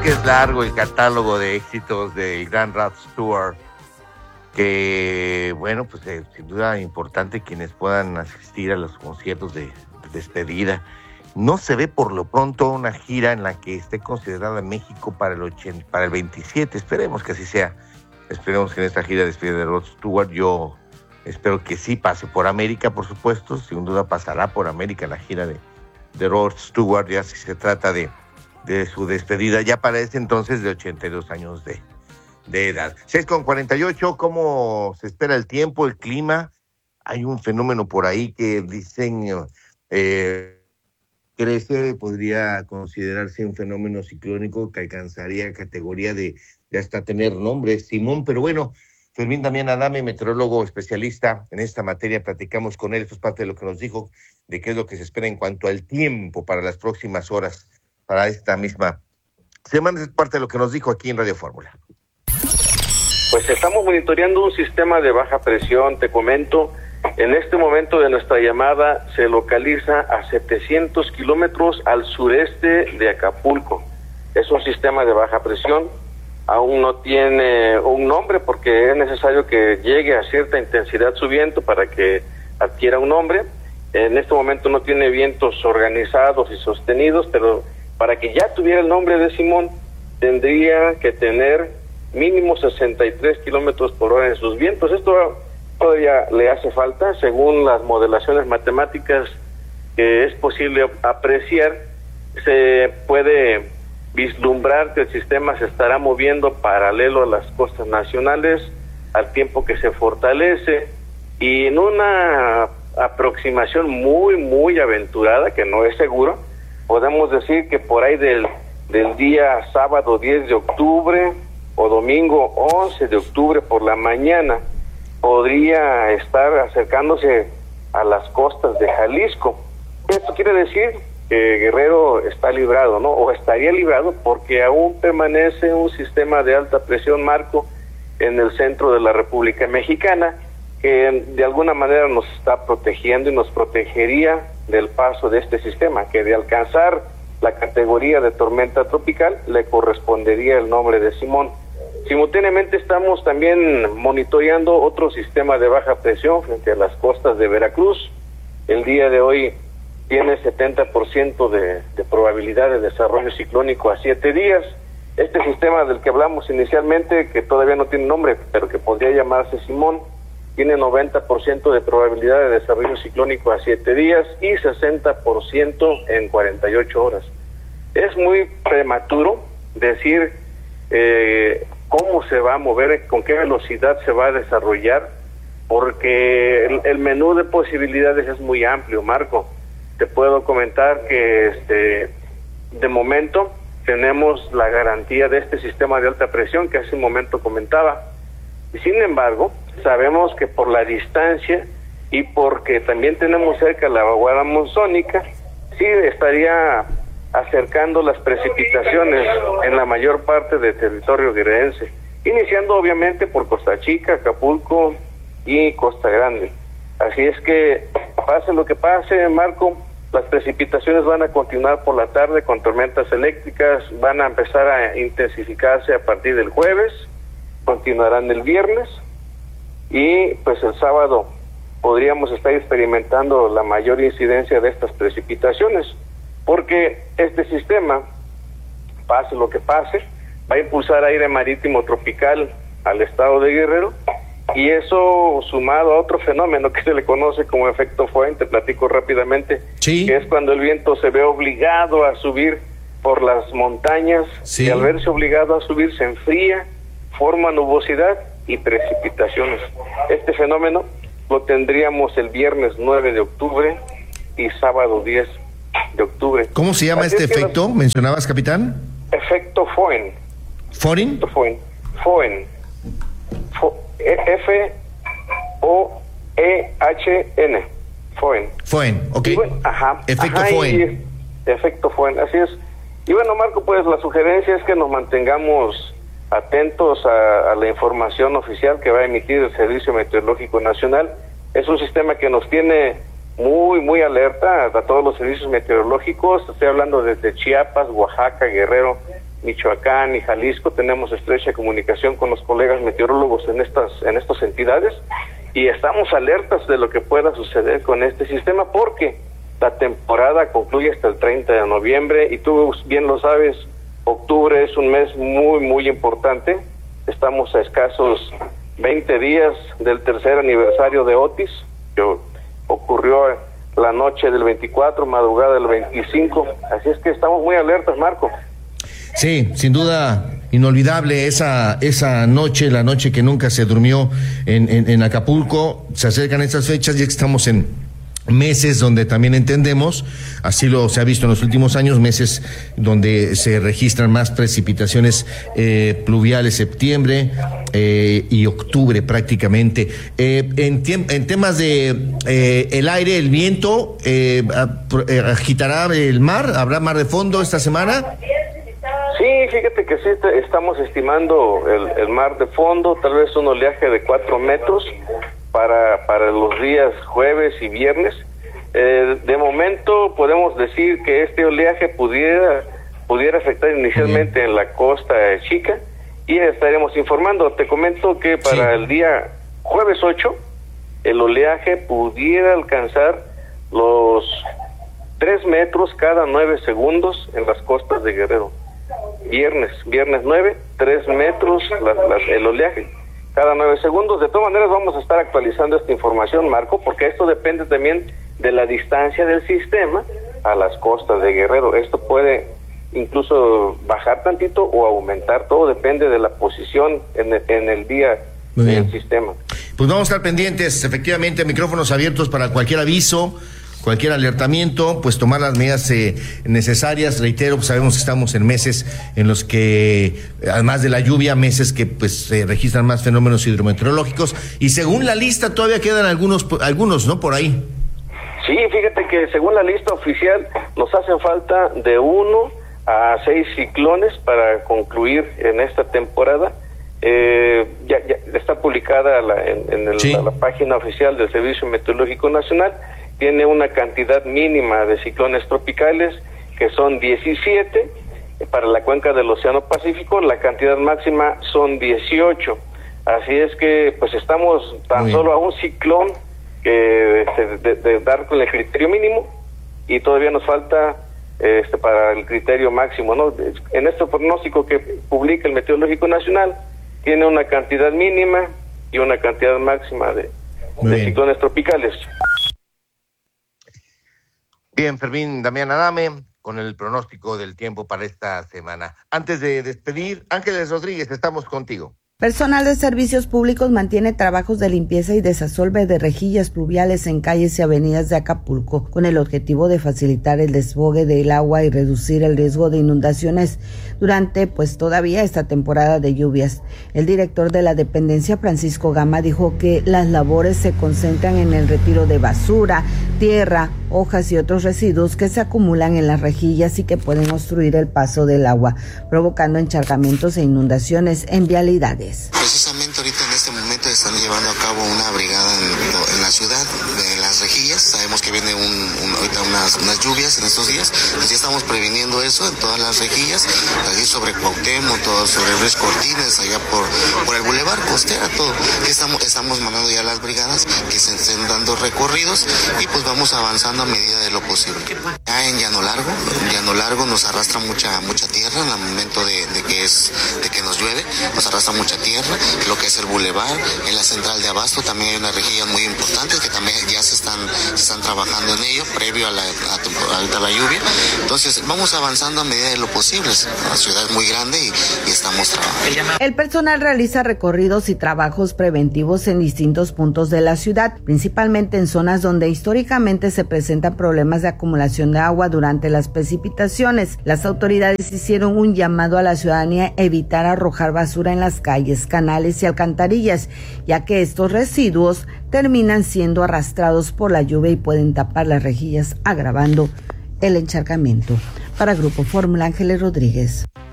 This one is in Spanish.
que es largo el catálogo de éxitos del gran Rod Stewart, que, bueno, pues sin duda importante quienes puedan asistir a los conciertos de despedida. No se ve por lo pronto una gira en la que esté considerada México para el 27. Esperemos que así sea. Esperemos que en esta gira de despedida de Rod Stewart, yo espero que sí pase por América, por supuesto. Sin duda pasará por América la gira de Rod Stewart, ya si se trata de su despedida, ya para ese entonces de 82 años de edad. 6:48, ¿cómo se espera el tiempo, el clima? Hay un fenómeno por ahí que dicen crece, podría considerarse un fenómeno ciclónico que alcanzaría categoría de hasta tener nombre, Simón, pero bueno, Fermín Damián Adame, meteorólogo especialista en esta materia, platicamos con él, esto es parte de lo que nos dijo, de qué es lo que se espera en cuanto al tiempo para las próximas horas, para esta misma semana, es parte de lo que nos dijo aquí en Radio Fórmula. Pues estamos monitoreando un sistema de baja presión, te comento. En este momento de nuestra llamada se localiza a 700 kilómetros al sureste de Acapulco. Es un sistema de baja presión, aún no tiene un nombre porque es necesario que llegue a cierta intensidad su viento para que adquiera un nombre. En este momento no tiene vientos organizados y sostenidos, pero para que ya tuviera el nombre de Simón, tendría que tener mínimo 63 kilómetros por hora en sus vientos. Esto todavía le hace falta, según las modelaciones matemáticas que es posible apreciar, se puede vislumbrar que el sistema se estará moviendo paralelo a las costas nacionales al tiempo que se fortalece, y en una aproximación muy aventurada, que no es seguro, podemos decir que por ahí del día sábado 10 de octubre o domingo 11 de octubre por la mañana podría estar acercándose a las costas de Jalisco. Esto quiere decir que Guerrero está librado, ¿no? O estaría librado porque aún permanece un sistema de alta presión, Marco, en el centro de la República Mexicana, que de alguna manera nos está protegiendo y nos protegería del paso de este sistema, que de alcanzar la categoría de tormenta tropical le correspondería el nombre de Simón. Simultáneamente estamos también monitoreando otro sistema de baja presión frente a las costas de Veracruz. El día de hoy tiene 70% de probabilidad de desarrollo ciclónico a 7 días. Este sistema del que hablamos inicialmente, que todavía no tiene nombre, pero que podría llamarse Simón, tiene 90% de probabilidad de desarrollo ciclónico a 7 días y 60% en 48 horas. Es muy prematuro decir cómo se va a mover, con qué velocidad se va a desarrollar, porque el menú de posibilidades es muy amplio, Marco. Te puedo comentar que de momento tenemos la garantía de este sistema de alta presión que hace un momento comentaba. Sin embargo, sabemos que por la distancia y porque también tenemos cerca la vaguada monzónica, sí estaría acercando las precipitaciones en la mayor parte del territorio guerrerense, iniciando obviamente por Costa Chica, Acapulco y Costa Grande. Así es que pase lo que pase, Marco, las precipitaciones van a continuar por la tarde con tormentas eléctricas, van a empezar a intensificarse a partir del jueves, continuarán el viernes y pues el sábado podríamos estar experimentando la mayor incidencia de estas precipitaciones, porque este sistema, pase lo que pase, va a impulsar aire marítimo tropical al estado de Guerrero, y eso sumado a otro fenómeno que se le conoce como efecto Foehn, te platico rápidamente, sí, que es cuando el viento se ve obligado a subir por las montañas, sí, y al verse obligado a subir se enfría, forma nubosidad y precipitaciones. Este fenómeno lo tendríamos el viernes 9 de octubre y sábado 10 de octubre. ¿Cómo se llama este efecto? ¿Mencionabas, capitán? Efecto Foehn. ¿Foehn? Foehn. F-O-E-H-N. Foehn. Foehn, ok. Bueno, efecto Foehn. Efecto Foehn, así es. Y bueno, Marco, pues la sugerencia es que nos mantengamos atentos a la información oficial que va a emitir el Servicio Meteorológico Nacional. Es un sistema que nos tiene muy alerta a todos los servicios meteorológicos. Estoy hablando desde Chiapas, Oaxaca, Guerrero, Michoacán y Jalisco. Tenemos estrecha comunicación con los colegas meteorólogos en estas entidades y estamos alertas de lo que pueda suceder con este sistema, porque la temporada concluye hasta el 30 de noviembre y tú bien lo sabes, octubre es un mes muy importante. Estamos a escasos 20 días del tercer aniversario de Otis, que ocurrió la noche del 24, madrugada del 25, así es que estamos muy alertas, Marco. Sí, sin duda inolvidable esa noche, la noche que nunca se durmió en Acapulco. Se acercan estas fechas, ya que estamos en meses donde también entendemos, así se ha visto en los últimos años, meses donde se registran más precipitaciones pluviales, septiembre y octubre prácticamente. En temas de el aire, el viento, agitará el mar, ¿habrá mar de fondo esta semana? Sí, fíjate que sí, estamos estimando el mar de fondo, tal vez un oleaje de 4 metros para los días jueves y viernes. De momento podemos decir que este oleaje pudiera afectar inicialmente en la Costa Chica y estaremos informando. Te comento que para el día jueves 8 el oleaje pudiera alcanzar los 3 metros cada 9 segundos en las costas de Guerrero. Viernes 9, 3 metros el oleaje cada 9 segundos. De todas maneras vamos a estar actualizando esta información, Marco, porque esto depende también de la distancia del sistema a las costas de Guerrero. Esto puede incluso bajar tantito o aumentar, todo depende de la posición en el día del sistema. Pues vamos a estar pendientes, efectivamente, micrófonos abiertos para cualquier aviso, cualquier alertamiento, pues tomar las medidas necesarias. Reitero, pues sabemos que estamos en meses en los que, además de la lluvia, meses que pues se registran más fenómenos hidrometeorológicos, y según la lista todavía quedan algunos, ¿no? Por ahí. Sí, fíjate que según la lista oficial nos hacen falta de 1 a 6 ciclones para concluir en esta temporada. Ya está publicada en la página oficial del Servicio Meteorológico Nacional. Tiene una cantidad mínima de ciclones tropicales, que son 17 para la cuenca del Océano Pacífico. La cantidad máxima son 18. Así es que pues estamos tan solo a un ciclón de dar con el criterio mínimo, y todavía nos falta para el criterio máximo, ¿no? En este pronóstico que publica el Meteorológico Nacional tiene una cantidad mínima y una cantidad máxima de ciclones tropicales. Bien, Fermín Damián Adame, con el pronóstico del tiempo para esta semana. Antes de despedir, Ángeles Rodríguez, estamos contigo. Personal de servicios públicos mantiene trabajos de limpieza y desasolve de rejillas pluviales en calles y avenidas de Acapulco, con el objetivo de facilitar el desbogue del agua y reducir el riesgo de inundaciones durante todavía esta temporada de lluvias. El director de la dependencia, Francisco Gama, dijo que las labores se concentran en el retiro de basura, tierra, hojas y otros residuos que se acumulan en las rejillas y que pueden obstruir el paso del agua, provocando encharcamientos e inundaciones en vialidades. Precisamente ahorita en este momento están llevando a cabo una brigada en la ciudad de las rejillas. Sabemos que viene ahorita unas lluvias en estos días, pues ya estamos previniendo eso en todas las rejillas, allí sobre Cuauhtémoc, todo sobre Ruiz Cortines, allá por el Boulevard Costera, todo. Estamos mandando ya las brigadas que se estén dando recorridos y pues vamos avanzando a medida de lo posible. Ya en Llano Largo nos arrastra mucha tierra en el momento de que nos llueve, nos arrastra mucha tierra, lo que es el Boulevard, en la central de Abasto también hay unas rejillas muy importantes que también ya se están trabajando en ello previo a la lluvia. Entonces vamos avanzando a medida de lo posible. La ciudad es muy grande y estamos trabajando. El personal realiza recorridos y trabajos preventivos en distintos puntos de la ciudad, principalmente en zonas donde históricamente se presentan problemas de acumulación de agua durante las precipitaciones. Las autoridades hicieron un llamado a la ciudadanía a evitar arrojar basura en las calles, canales y alcantarillas, ya que estos residuos terminan siendo arrastrados por la lluvia y pueden tapar las rejillas, agravando el encharcamiento. Para Grupo Fórmula, Ángeles Rodríguez.